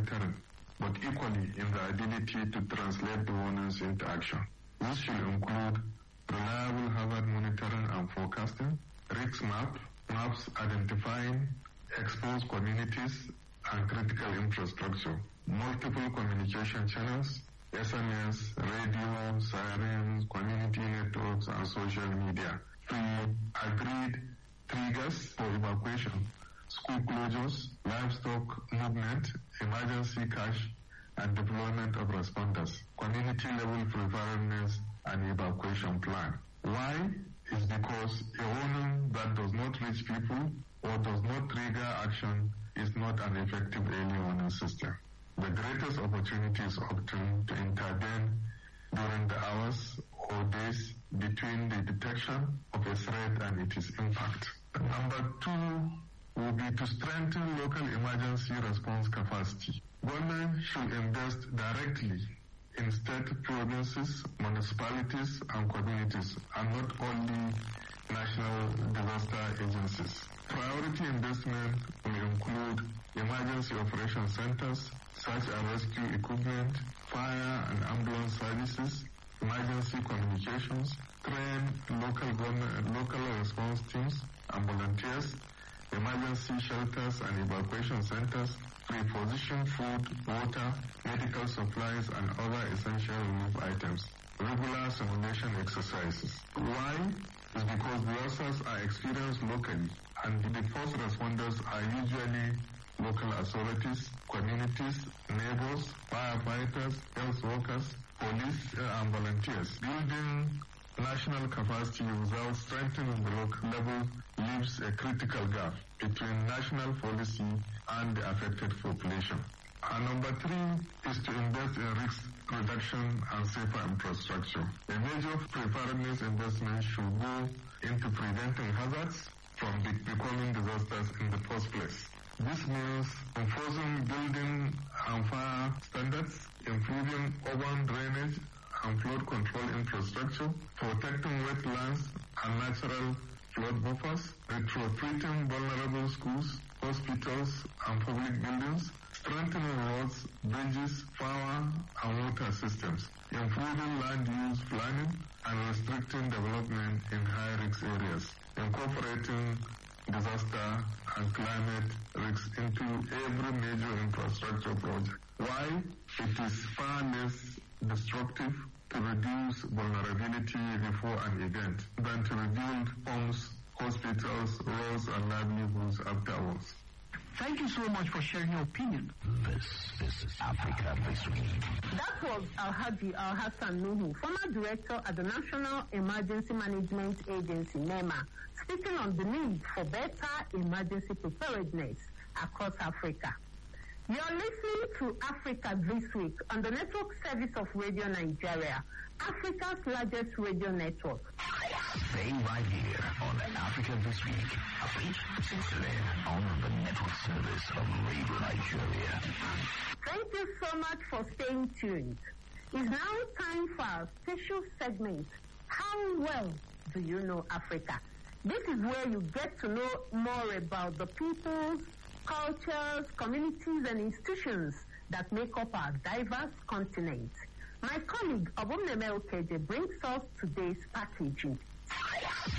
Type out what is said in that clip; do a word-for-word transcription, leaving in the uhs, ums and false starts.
monitoring, but equally in the ability to translate the warnings into action. This should include reliable hazard monitoring and forecasting, risk map, maps identifying exposed communities and critical infrastructure, multiple communication channels, S M S, radio, sirens, community networks, and social media. Pre-agreed triggers for evacuation, school closures, livestock movement, emergency cash, and deployment of responders, community-level preparedness and evacuation plan. Why? Is because a warning that does not reach people or does not trigger action is not an effective early warning system. The greatest opportunity is often to intervene during the hours or days between the detection of a threat and its impact. Number two will be to strengthen local emergency response capacity. Government should invest directly in state provinces, municipalities, and communities, and not only national disaster agencies. Priority investment will include emergency operation centers, search and rescue equipment, fire and ambulance services, emergency communications, train local government, local response teams and volunteers, emergency shelters and evacuation centers, pre-position food, water, medical supplies, and other essential relief items. Regular simulation exercises. Why? Is because disasters are experienced locally, and the first responders are usually local authorities, communities, neighbors, firefighters, health workers, police, uh, and volunteers. Building national capacity without strengthening the local level leaves a critical gap between national policy and the affected population. And number three is to invest in risk reduction and safer infrastructure. A major preparedness investment should go into preventing hazards from be- becoming disasters in the first place. This means enforcing building and fire standards, improving urban drainage and flood control infrastructure, protecting wetlands and natural flood buffers, retrofitting vulnerable schools, hospitals, and public buildings, strengthening roads, bridges, power, and water systems, improving land use planning, and restricting development in high-risk areas, incorporating disaster and climate risks into every major infrastructure project. Why? It is far less destructive to reduce vulnerability before an event than to rebuild homes, hospitals, roads, and livelihoods afterwards. Thank you so much for sharing your opinion. This, this is Africa This Week. That was Alhaji Al-Hassan Nuhu, former director at the National Emergency Management Agency, NEMA, speaking on the need for better emergency preparedness across Africa. You're listening to Africa This Week on the network service of Radio Nigeria, Africa's largest radio network. Stay right here on Africa This Week, exclusively on the network service of Radio Nigeria. Thank you so much for staying tuned. It's now time for our special segment, How Well Do You Know Africa? This is where you get to know more about the peoples, cultures, communities, and institutions that make up our diverse continent. My colleague, Obumneme Okeje, brings us today's packaging.